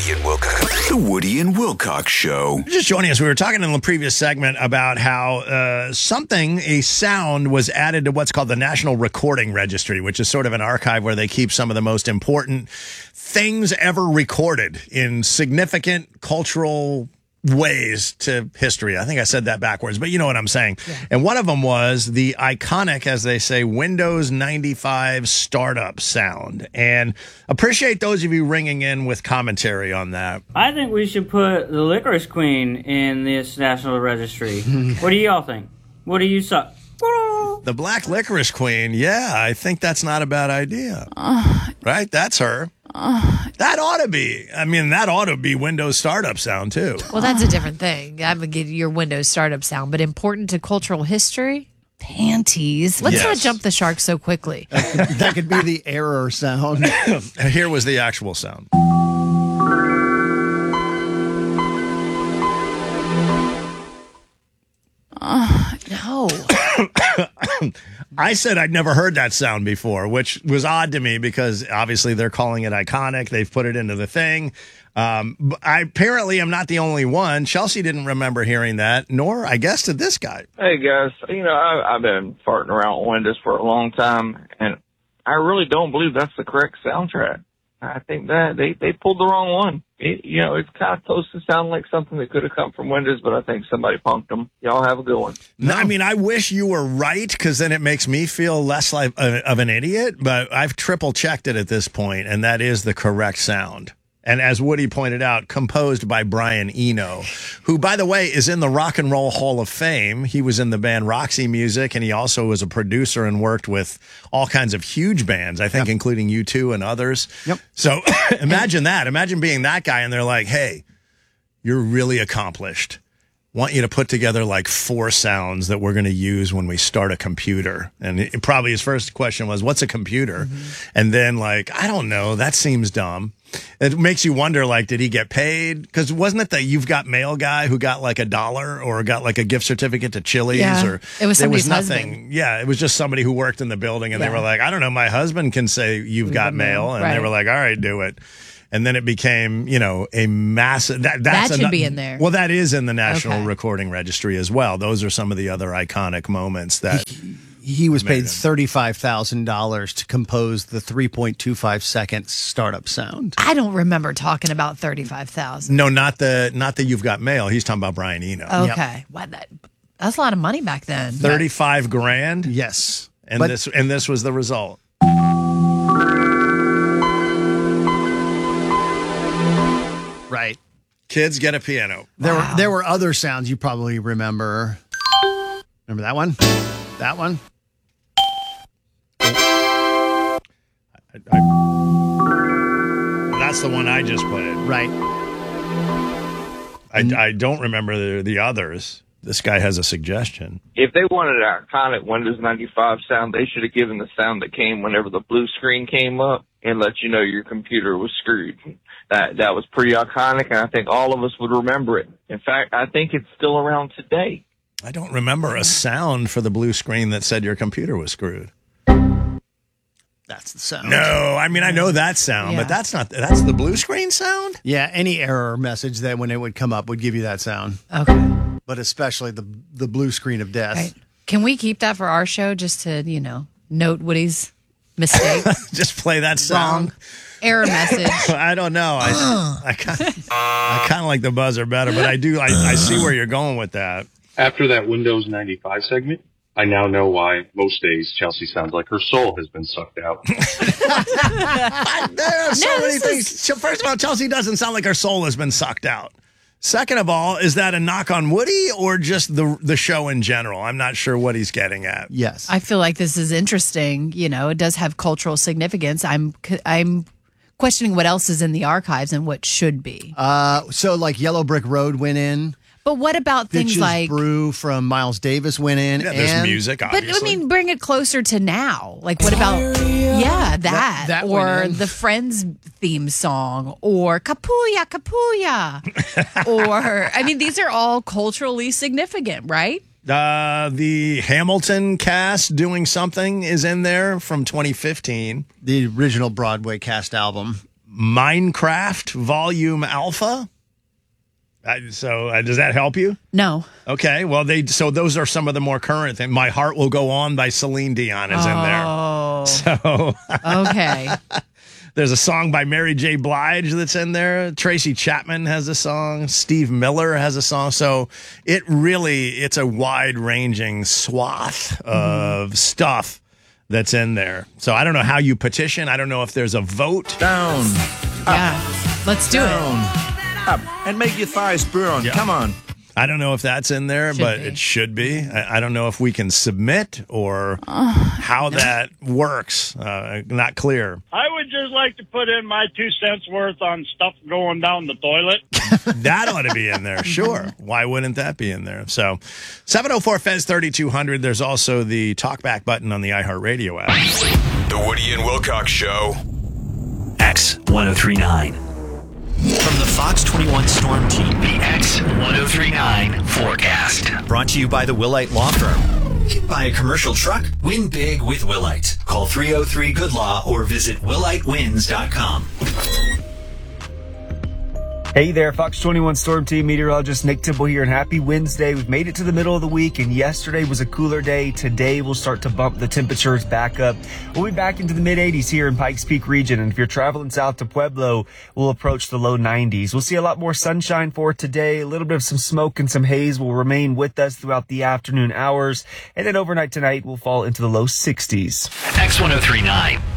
Woody and Wilcox. The Woody and Wilcox Show. Just joining us, we were talking in the previous segment about how a sound was added to what's called the National Recording Registry, which is sort of an archive where they keep some of the most important things ever recorded in significant cultural ways to history. I think I said that backwards, but you know what I'm saying. Yeah. And one of them was the iconic, as they say, Windows 95 startup sound. And appreciate those of you ringing in with commentary on that. I think we should put the Licorice Queen in this National Registry. What do y'all think? What do you suck? The Black Licorice Queen, yeah, I think that's not a bad idea. Right? That's her. That ought to be Windows startup sound, too. Well, that's a different thing. I would get your Windows startup sound, but important to cultural history? Panties. Let's not jump the shark so quickly. That could be the error sound. Here was the actual sound. No. I said I'd never heard that sound before, which was odd to me because obviously they're calling it iconic. They've put it into the thing. I apparently am not the only one. Chelsea didn't remember hearing that, nor, I guess, did this guy. Hey, guys. I've been farting around Windows for a long time, and I really don't believe that's the correct soundtrack. I think that they pulled the wrong one. It's kind of supposed to sound like something that could have come from Windows, but I think somebody punked them. Y'all have a good one. No, I wish you were right, because then it makes me feel less like of an idiot, but I've triple checked it at this point, and that is the correct sound. And as Woody pointed out, composed by Brian Eno, who, by the way, is in the Rock and Roll Hall of Fame. He was in the band Roxy Music, and he also was a producer and worked with all kinds of huge bands, I think, including U2 and others. Yep. So imagine that. Imagine being that guy, and they're like, hey, you're really accomplished. Want you to put together like 4 sounds that we're going to use when we start a computer. And probably his first question was, what's a computer? Mm-hmm. And then I don't know, that seems dumb. It makes you wonder, did he get paid? Because wasn't it that You've Got Mail guy who got $1 or got a gift certificate to Chili's? Yeah, or it was somebody's nothing. husband. Yeah, it was just somebody who worked in the building, and they were like, I don't know, my husband can say You've Got Mail. And they were like, all right, do it. And then it became, a massive... That should be in there. Well, that is in the National Recording Registry as well. Those are some of the other iconic moments that... He was paid $35,000 to compose the 3.25 second startup sound. I don't remember talking about $35,000. No, not the You've Got Mail. He's talking about Brian Eno. Okay. Yep. That's a lot of money back then. $35,000? Yes. And this was the result. Right. Kids get a piano. There were other sounds you probably remember. Remember that one? That one? That's the one I just played. Right. I don't remember the others. This guy has a suggestion. If they wanted an iconic Windows 95 sound, they should have given the sound that came whenever the blue screen came up and let you know your computer was screwed. That was pretty iconic, and I think all of us would remember it. In fact, I think it's still around today. I don't remember a sound for the blue screen that said your computer was screwed. That's the sound. No, I know that sound, but that's the blue screen sound? Yeah, any error message that when it would come up would give you that sound. Okay. But especially the blue screen of death. Right. Can we keep that for our show just to, note Woody's mistake? Just play that sound? Wrong. Error message. I don't know. I kind of like the buzzer better, but I see where you're going with that. After that Windows 95 segment, I now know why most days Chelsea sounds like her soul has been sucked out. There are so many things. First of all, Chelsea doesn't sound like her soul has been sucked out. Second of all, is that a knock on Woody or just the show in general? I'm not sure what he's getting at. Yes. I feel like this is interesting. It does have cultural significance. I'm questioning what else is in the archives and what should be. So Yellow Brick Road went in. But what about things Bitches like Brew from Miles Davis went in? Yeah, there's music, obviously. But bring it closer to now. What about that or the Friends theme song or Kapuya Kapuya or these are all culturally significant, right? The Hamilton cast doing something is in there from 2015. The original Broadway cast album. Minecraft Volume Alpha. So does that help you? No. Okay. Well, so those are some of the more current things. My Heart Will Go On by Celine Dion is in there. Oh. So Okay. there's a song by Mary J. Blige that's in there. Tracy Chapman has a song. Steve Miller has a song. So it's a wide-ranging swath of stuff that's in there. So I don't know how you petition. I don't know if there's a vote. Down. Yeah. Let's do it. Up. And make your thighs burn. Yeah. Come on. I don't know if that's in there, but it should be. I don't know if we can submit or how that works. Not clear. I would just like to put in my 2 cents worth on stuff going down the toilet. That ought to be in there, sure. Why wouldn't that be in there? So, 704-FEZ-3200. There's also the talkback button on the iHeartRadio app. The Woody and Wilcox Show. X1039. From the Fox 21 Storm Team, the X1039 forecast. Brought to you by the Willite Law Firm. Buy a commercial truck? Win big with Willite. Call 303-GOOD-LAW or visit willitewins.com. Hey there, Fox 21 Storm Team meteorologist Nick Temple here, and happy Wednesday. We've made it to the middle of the week, and yesterday was a cooler day. Today we'll start to bump the temperatures back up. We'll be back into the mid-80s here in Pikes Peak region, and if you're traveling south to Pueblo, we'll approach the low 90s. We'll see a lot more sunshine for today. A little bit of some smoke and some haze will remain with us throughout the afternoon hours, and then overnight tonight we'll fall into the low 60s. X1039.